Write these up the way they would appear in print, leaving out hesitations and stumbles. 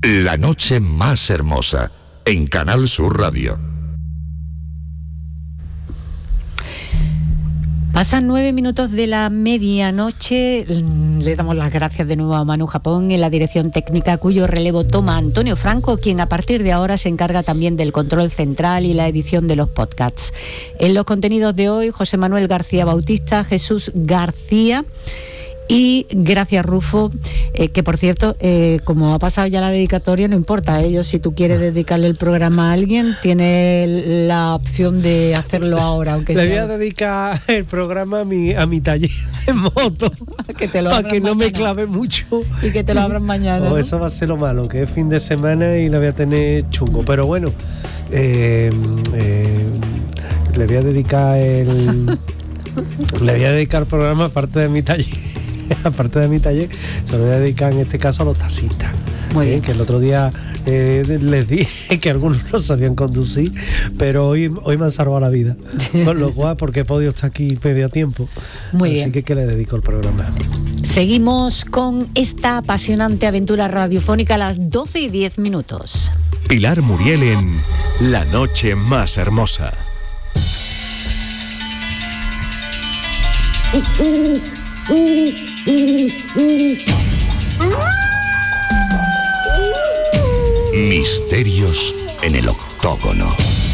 La noche más hermosa, en Canal Sur Radio. Pasan 9 minutos de la medianoche. Le damos las gracias de nuevo a Manu Japón en la dirección técnica, cuyo relevo toma Antonio Franco, quien a partir de ahora se encarga también del control central y la edición de los podcasts. En los contenidos de hoy, José Manuel García Bautista, Jesús García y Gracias Rufo, que por cierto, como ha pasado ya la dedicatoria, no importa, si tú quieres dedicarle el programa a alguien, tienes la opción de hacerlo ahora, aunque Le sea. voy a dedicar el programa a mi taller de moto, que te lo para que no me mañana. clave mucho. Y que te lo abran mañana, ¿no? Eso va a ser lo malo, que es fin de semana y la voy a tener chungo. Pero bueno, le voy a dedicar el programa aparte de mi taller. Aparte de mi taller, se lo voy a dedicar en este caso a los taxistas. Muy bien. Que el otro día les dije que algunos no sabían conducir, pero hoy me han salvado la vida. Con lo cual, porque he podido estar aquí medio tiempo. Muy Así bien. que le dedico el programa. Seguimos con esta apasionante aventura radiofónica a las 12:10. Pilar Muriel en La noche más hermosa. Misterios en el octógono.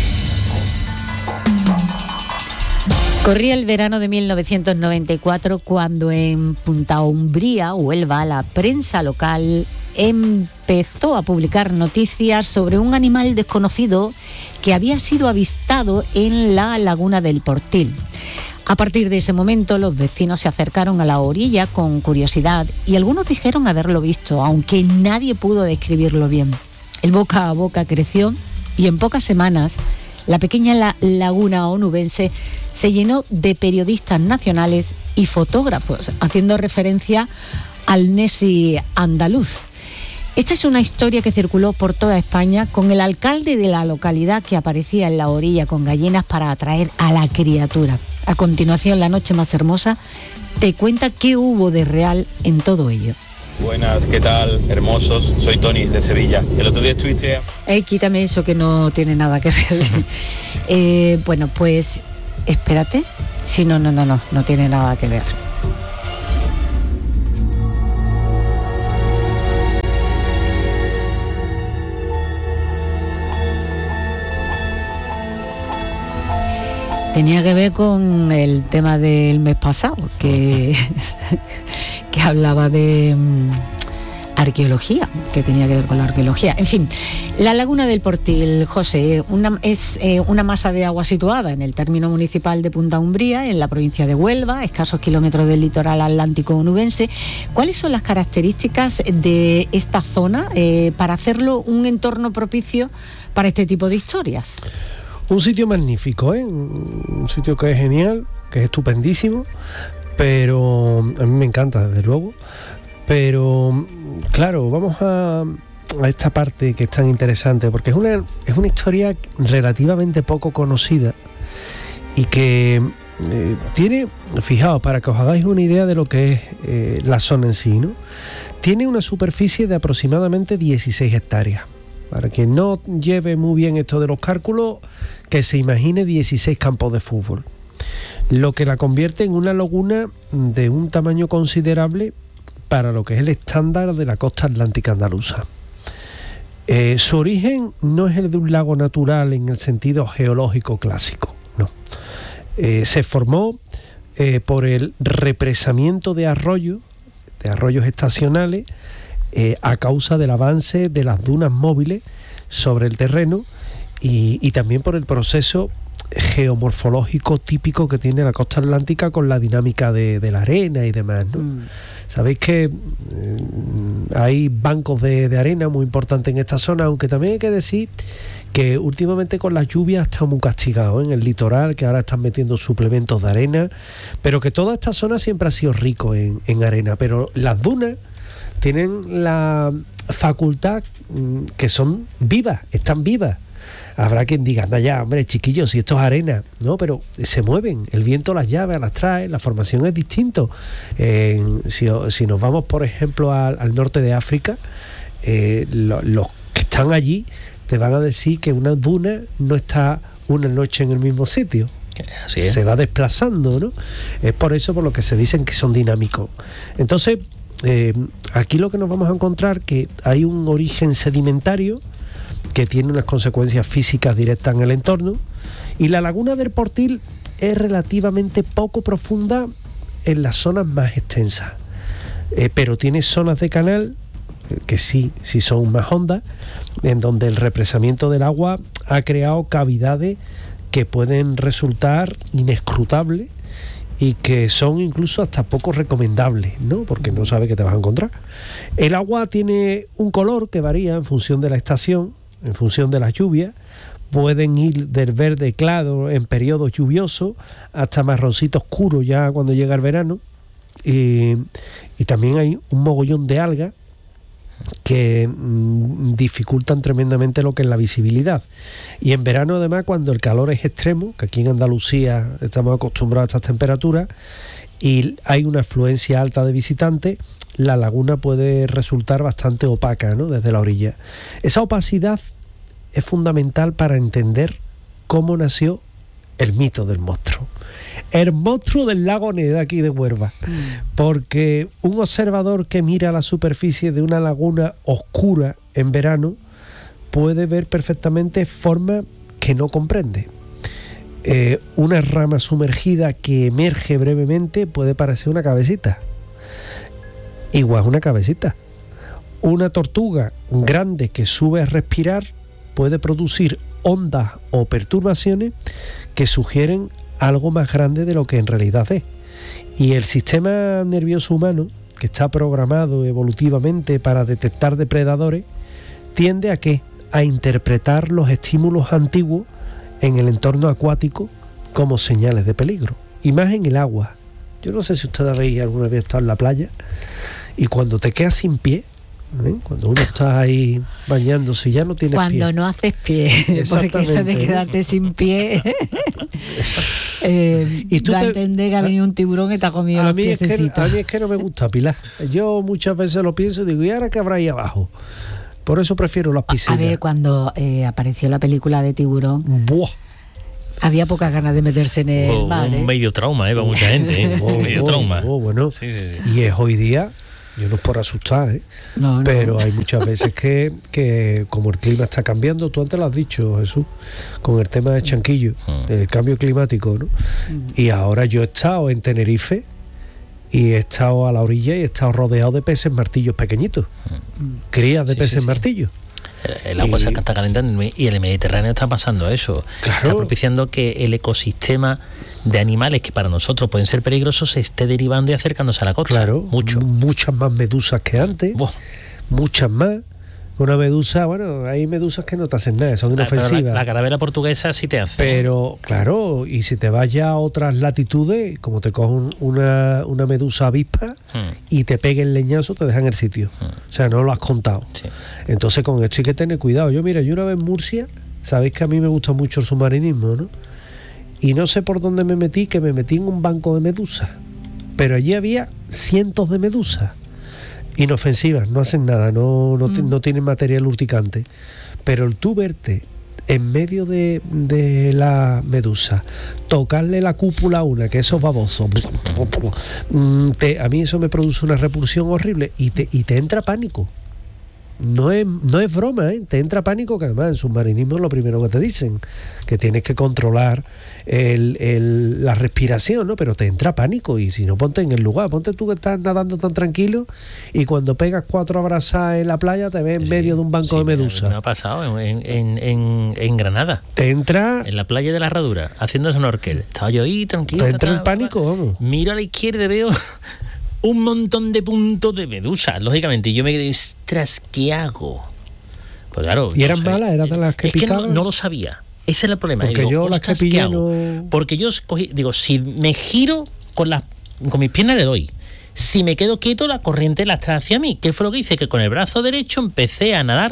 Corría el verano de 1994 cuando en Punta Umbría, Huelva, la prensa local empezó a publicar noticias sobre un animal desconocido que había sido avistado en la laguna del Portil. A partir de ese momento, los vecinos se acercaron a la orilla con curiosidad y algunos dijeron haberlo visto, aunque nadie pudo describirlo bien. El boca a boca creció y en pocas semanas la pequeña laguna onubense se llenó de periodistas nacionales y fotógrafos, haciendo referencia al Nessie andaluz. Esta es una historia que circuló por toda España, con el alcalde de la localidad que aparecía en la orilla con gallinas para atraer a la criatura. A continuación, La noche más hermosa te cuenta qué hubo de real en todo ello. Buenas, ¿qué tal? Hermosos, soy Tony de Sevilla. El otro día estuviste... Quítame eso que no tiene nada que ver. Bueno, pues espérate. Sí, no tiene nada que ver. Tenía que ver con el tema del mes pasado, que hablaba de arqueología, que tenía que ver con la arqueología. En fin, la laguna del Portil, José, es una masa de agua situada en el término municipal de Punta Umbría, en la provincia de Huelva, a escasos kilómetros del litoral atlántico onubense. ¿Cuáles son las características de esta zona para hacerlo un entorno propicio para este tipo de historias? Un sitio magnífico, un sitio que es genial, que es estupendísimo, pero a mí me encanta, desde luego. Pero claro, vamos a esta parte que es tan interesante, porque es una historia relativamente poco conocida y que tiene, fijaos, para que os hagáis una idea de lo que es la zona en sí, ¿no? Tiene una superficie de aproximadamente 16 hectáreas. Para quien no lleve muy bien esto de los cálculos, que se imagine 16 campos de fútbol, lo que la convierte en una laguna de un tamaño considerable para lo que es el estándar de la costa atlántica andaluza. Su origen no es el de un lago natural en el sentido geológico clásico, no. Se formó por el represamiento de arroyos estacionales, a causa del avance de las dunas móviles sobre el terreno y también por el proceso geomorfológico típico que tiene la costa atlántica con la dinámica de la arena y demás, ¿no? Sabéis que hay bancos de arena muy importantes en esta zona, aunque también hay que decir que últimamente con las lluvias está muy castigado en el litoral, que ahora están metiendo suplementos de arena, pero que toda esta zona siempre ha sido rico en arena, pero las dunas tienen la facultad que son vivas, están vivas. Habrá quien diga, anda ya, hombre, chiquillos, si esto es arena, no, pero se mueven, el viento las lleva, las trae, la formación es distinto. Si nos vamos, por ejemplo, al norte de África, los que están allí te van a decir que una duna no está una noche en el mismo sitio. Así es. Se va desplazando, ¿no? Es por eso por lo que se dicen que son dinámicos. Entonces, aquí lo que nos vamos a encontrar que hay un origen sedimentario que tiene unas consecuencias físicas directas en el entorno, y la laguna del Portil es relativamente poco profunda en las zonas más extensas, pero tiene zonas de canal que sí son más hondas, en donde el represamiento del agua ha creado cavidades que pueden resultar inescrutables y que son incluso hasta poco recomendables, ¿no? Porque no sabes qué te vas a encontrar. El agua tiene un color que varía en función de la estación, en función de las lluvias. Pueden ir del verde claro en periodos lluviosos hasta marroncito oscuro ya cuando llega el verano. Y también hay un mogollón de algas que dificultan tremendamente lo que es la visibilidad. Y en verano, además, cuando el calor es extremo, que aquí en Andalucía estamos acostumbrados a estas temperaturas, y hay una afluencia alta de visitantes, la laguna puede resultar bastante opaca, ¿no? Desde la orilla. Esa opacidad es fundamental para entender cómo nació el mito del monstruo. El monstruo del lago Neda, aquí de Huelva. Porque un observador que mira la superficie de una laguna oscura en verano puede ver perfectamente formas que no comprende. Una rama sumergida que emerge brevemente puede parecer una cabecita. Igual una cabecita. Una tortuga grande que sube a respirar puede producir ondas o perturbaciones que sugieren algo más grande de lo que en realidad es. Y el sistema nervioso humano, que está programado evolutivamente para detectar depredadores, tiende a ¿qué? A interpretar los estímulos antiguos en el entorno acuático como señales de peligro, y más en el agua. Yo no sé si ustedes habéis alguna vez estado en la playa y cuando te quedas sin pie, cuando uno está ahí bañándose y ya no tienes cuando pie. No haces pie, porque eso de quedarte sin pie y tú da a entender que ha venido un tiburón y te ha comido los piececitos. A mí es que no me gusta, Pilar. Yo muchas veces lo pienso y digo, ¿y ahora qué habrá ahí abajo? Por eso prefiero las piscinas. A ver, cuando apareció la película de Tiburón, ¡buah! Había pocas ganas de meterse en el mar. Un medio trauma, para mucha gente. Un medio trauma. Bueno. Sí. Y es hoy día, yo no es por asustar, no. Pero hay muchas veces que como el clima está cambiando, tú antes lo has dicho, Jesús, con el tema de Chanquillo, del cambio climático, ¿no? Y ahora yo he estado en Tenerife y he estado a la orilla y he estado rodeado de peces martillos pequeñitos, crías de peces martillos. El agua se está calentando y en el Mediterráneo está pasando eso. Claro. Está propiciando que el ecosistema de animales que para nosotros pueden ser peligrosos se esté derivando y acercándose a la costa. Claro, muchas más medusas que antes. Muchas más. Una medusa, bueno, hay medusas que no te hacen nada, son inofensivas. La carabela portuguesa sí te hace. Pero, claro, y si te vas ya a otras latitudes, como te cogen una medusa avispa y te peguen el leñazo, te dejan el sitio. O sea, no lo has contado. Sí. Entonces, con esto hay que tener cuidado. Yo una vez en Murcia, sabéis que a mí me gusta mucho el submarinismo, ¿no? Y no sé por dónde me metí, que me metí en un banco de medusas. Pero allí había cientos de medusas. Inofensivas, no hacen nada, no tienen material urticante, pero el tú verte en medio de la medusa, tocarle la cúpula a una, que esos babosos, a mí eso me produce una repulsión horrible y te entra pánico. No es broma, te entra pánico, que además en submarinismo es lo primero que te dicen, que tienes que controlar la respiración, ¿no? Pero te entra pánico y si no, ponte en el lugar, ponte tú que estás nadando tan tranquilo y cuando pegas 4 abrazadas en la playa te ves en medio de un banco de medusas. Me ha pasado en Granada. Te entra... En la playa de la Herradura, haciendo snorkel. Estaba yo ahí tranquilo. Te entra el pánico, vamos. Miro a la izquierda y veo... un montón de puntos de medusas, lógicamente, y yo me quedé, ostras, ¿qué hago? Pues claro. ¿Y eran malas? ¿Eran de las que picaban? Es que no lo sabía. Ese es el problema. Porque yo las que pillé no... Porque yo escogí, si me giro con mis piernas le doy. Si me quedo quieto, la corriente la trae hacia mí. ¿Qué fue lo que hice? Que con el brazo derecho empecé a nadar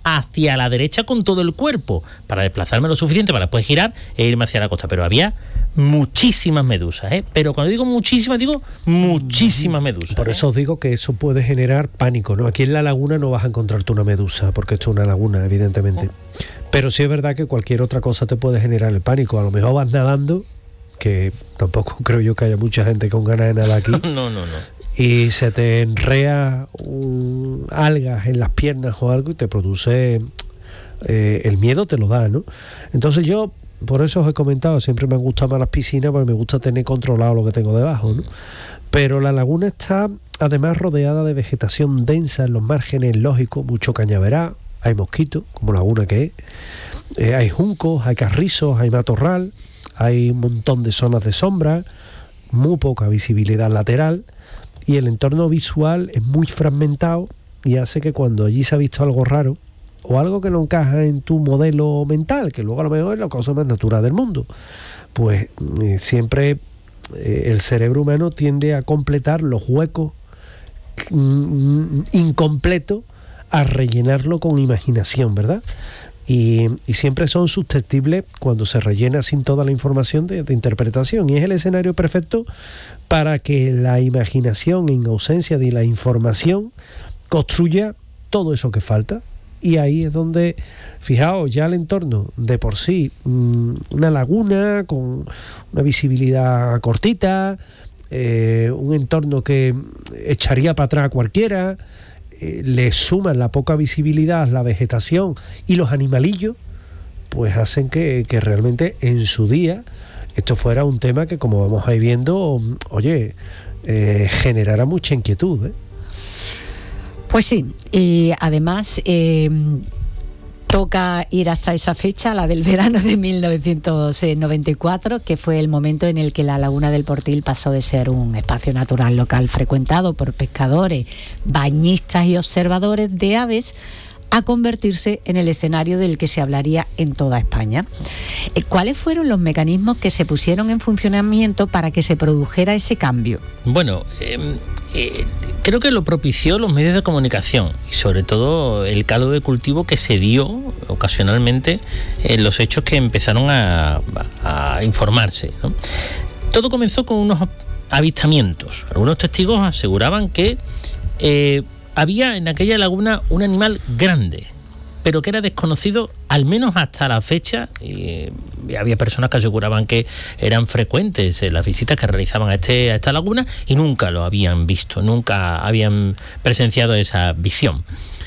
hacia la derecha con todo el cuerpo para desplazarme lo suficiente para después girar e irme hacia la costa. Pero había muchísimas medusas, ¿eh? Pero cuando digo muchísimas medusas. Por eso os digo que eso puede generar pánico, ¿no? Aquí en la laguna no vas a encontrarte una medusa, porque esto es una laguna, evidentemente. Pero sí es verdad que cualquier otra cosa te puede generar el pánico. A lo mejor vas nadando, que tampoco creo yo que haya mucha gente con ganas de nadar aquí. No. Y se te enrea algas en las piernas o algo y te produce el miedo, te lo da, ¿no? Entonces yo, por eso os he comentado, siempre me han gustado más las piscinas porque me gusta tener controlado lo que tengo debajo, ¿no? Pero la laguna está además rodeada de vegetación densa en los márgenes, lógico, mucho cañaveral, hay mosquitos, como laguna que es, hay juncos, hay carrizos, hay matorral, hay un montón de zonas de sombra, muy poca visibilidad lateral, y el entorno visual es muy fragmentado y hace que cuando allí se ha visto algo raro o algo que no encaja en tu modelo mental, que luego a lo mejor es la cosa más natural del mundo, pues siempre el cerebro humano tiende a completar los huecos incompletos, a rellenarlo con imaginación, ¿verdad? Y siempre son susceptibles, cuando se rellena sin toda la información, de interpretación, y es el escenario perfecto para que la imaginación, en ausencia de la información, construya todo eso que falta. Y ahí es donde, fijaos, ya el entorno de por sí, una laguna con una visibilidad cortita, un entorno que echaría para atrás a cualquiera, le suman la poca visibilidad, la vegetación y los animalillos, pues hacen que realmente en su día esto fuera un tema que, como vamos a ir viendo, oye, generará mucha inquietud, ¿eh? Pues sí, y además toca ir hasta esa fecha, la del verano de 1994, que fue el momento en el que la Laguna del Portil pasó de ser un espacio natural local frecuentado por pescadores, bañistas y observadores de aves a convertirse en el escenario del que se hablaría en toda España. ¿Cuáles fueron los mecanismos que se pusieron en funcionamiento para que se produjera ese cambio? Bueno, creo que lo propició los medios de comunicación y sobre todo el caldo de cultivo que se dio ocasionalmente en los hechos que empezaron a informarse, ¿no? Todo comenzó con unos avistamientos. Algunos testigos aseguraban que había en aquella laguna un animal grande, pero que era desconocido al menos hasta la fecha. Y había personas que aseguraban que eran frecuentes las visitas que realizaban a esta laguna y nunca lo habían visto, nunca habían presenciado esa visión.